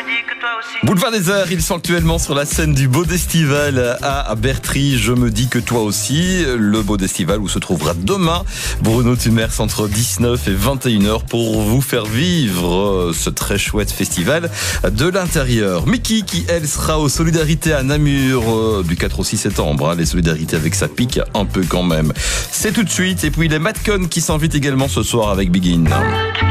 Boulevard des Arts, ils sont actuellement sur la scène du Bodestival à Bertry. Je me dis que toi aussi, le Bodestival où se trouvera demain Bruno Thumers entre 19 et 21h pour vous faire vivre ce très chouette festival de l'intérieur. Mickey qui, elle, sera aux Solidarités à Namur du 4 au 6 septembre. Les Solidarités avec sa pique un peu quand même. C'est tout de suite. Et puis les Madcon qui s'invitent également ce soir avec Begin.